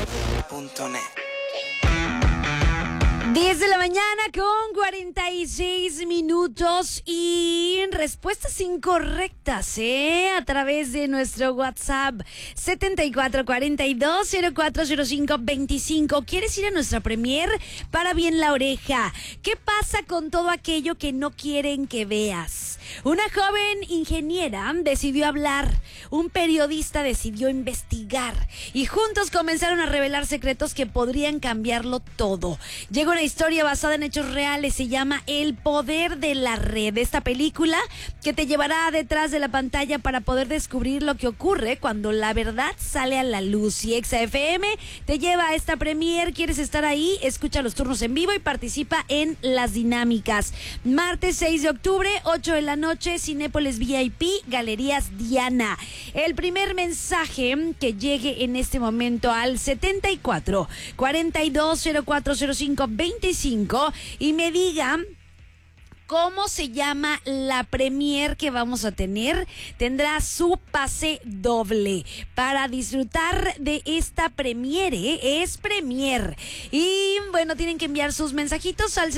Net. 10 de la mañana con 46 minutos y respuestas incorrectas, a través de nuestro WhatsApp 7442040525. ¿Quieres ir a nuestra premier? Para bien la oreja. ¿Qué pasa con todo aquello que no quieren que veas? Una joven ingeniera decidió hablar, un periodista decidió investigar y juntos comenzaron a revelar secretos que podrían cambiarlo todo. Llegó una historia basada en hechos reales, se llama El Poder de la Red. Esta película que te llevará detrás de la pantalla para poder descubrir lo que ocurre cuando la verdad sale a la luz. Y Exa FM te lleva a esta premier. ¿Quieres estar ahí? Escucha los turnos en vivo y participa en las dinámicas. Martes 6 de octubre, 8 de la noche, Cinépolis VIP, Galerías Diana. El primer mensaje que llegue en este momento al 7442040525 y me diga ¿cómo se llama la premier que vamos a tener? Tendrá su pase doble para disfrutar de esta premiere. Es premier. Y bueno, tienen que enviar sus mensajitos al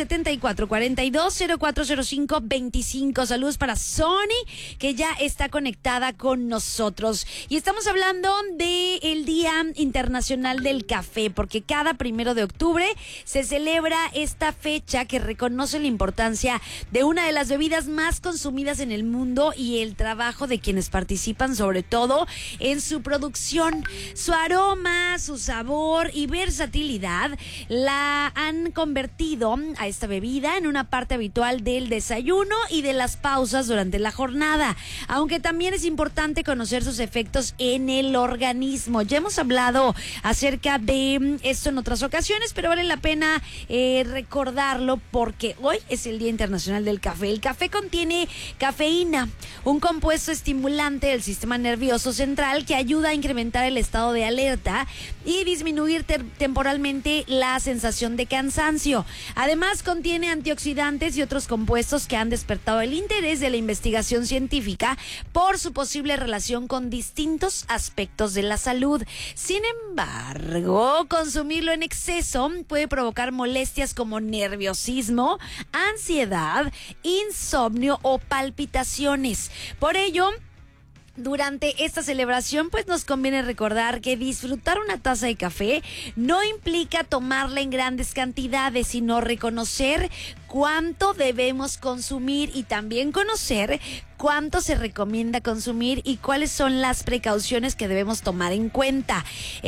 7442040525. Saludos para Sony, que ya está conectada con nosotros. Y estamos hablando del Día Internacional del Café, porque cada 1 de octubre se celebra esta fecha que reconoce la importancia de una de las bebidas más consumidas en el mundo y el trabajo de quienes participan, sobre todo en su producción. Su aroma, su sabor y versatilidad la han convertido a esta bebida en una parte habitual del desayuno y de las pausas durante la jornada, aunque también es importante conocer sus efectos en el organismo. Ya hemos hablado acerca de esto en otras ocasiones, pero vale la pena recordarlo porque hoy es el Día Internacional del Café. El café contiene cafeína, un compuesto estimulante del sistema nervioso central que ayuda a incrementar el estado de alerta y disminuir temporalmente la sensación de cansancio. Además, contiene antioxidantes y otros compuestos que han despertado el interés de la investigación científica por su posible relación con distintos aspectos de la salud. Sin embargo, consumirlo en exceso puede provocar molestias como nerviosismo, ansiedad, insomnio o palpitaciones. Por ello, durante esta celebración, pues nos conviene recordar que disfrutar una taza de café no implica tomarla en grandes cantidades, sino reconocer cuánto debemos consumir y también conocer cuánto se recomienda consumir y cuáles son las precauciones que debemos tomar en cuenta.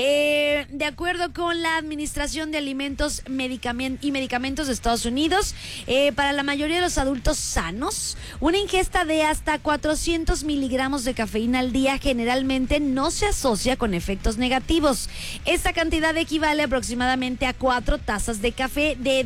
De acuerdo con la Administración de Alimentos y Medicamentos de Estados Unidos, para la mayoría de los adultos sanos, una ingesta de hasta 400 miligramos de cafeína al día generalmente no se asocia con efectos negativos. Esta cantidad equivale aproximadamente a 4 tazas de café de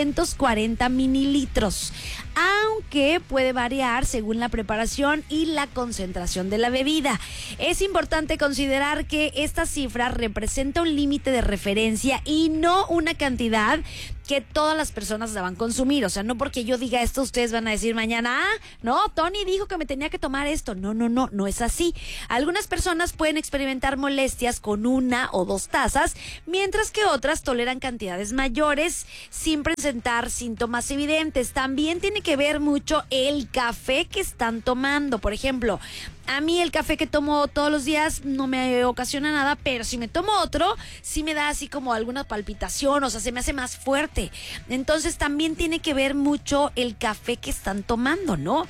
240 mililitros, aunque puede variar según la preparación y la concentración de la bebida. Es importante considerar que esta cifra representa un límite de referencia y no una cantidad que todas las personas deban consumir. O sea, no porque yo diga esto, ustedes van a decir mañana, no, Tony dijo que me tenía que tomar esto. No es así. Algunas personas pueden experimentar molestias con 1 o 2 tazas, mientras que otras toleran cantidades mayores sin presentar síntomas evidentes. También tiene que ver mucho el café que están tomando. Por ejemplo, a mí el café que tomo todos los días no me ocasiona nada, pero si me tomo otro, sí me da así como alguna palpitación, o sea, se me hace más fuerte. Entonces también tiene que ver mucho el café que están tomando, ¿no?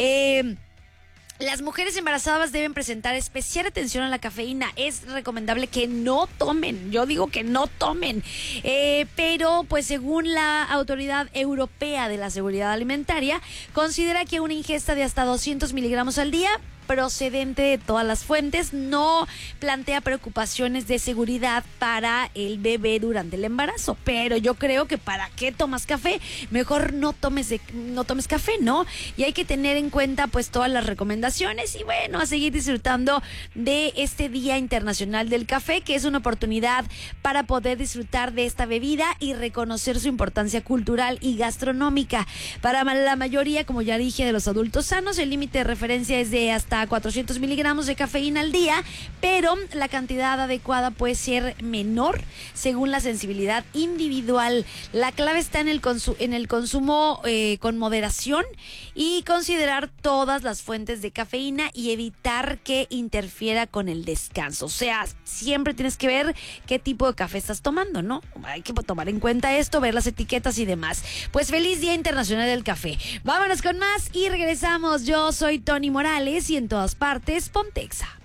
Las mujeres embarazadas deben presentar especial atención a la cafeína. Es recomendable que no tomen. Yo digo que no tomen. Pero, pues, según la Autoridad Europea de la Seguridad Alimentaria, considera que una ingesta de hasta 200 miligramos al día procedente de todas las fuentes no plantea preocupaciones de seguridad para el bebé durante el embarazo, pero yo creo que para qué tomas café, mejor no tomes café, ¿no? Y hay que tener en cuenta pues todas las recomendaciones y bueno, a seguir disfrutando de este Día Internacional del Café, que es una oportunidad para poder disfrutar de esta bebida y reconocer su importancia cultural y gastronómica. Para la mayoría, como ya dije, de los adultos sanos, el límite de referencia es de hasta hasta 400 miligramos de cafeína al día, pero la cantidad adecuada puede ser menor según la sensibilidad individual. La clave está en el consumo con moderación y considerar todas las fuentes de cafeína y evitar que interfiera con el descanso. O sea, siempre tienes que ver qué tipo de café estás tomando, ¿no? Hay que tomar en cuenta esto, ver las etiquetas y demás. Pues feliz Día Internacional del Café. Vámonos con más y regresamos. Yo soy Tony Morales y en todas partes, Pontexa.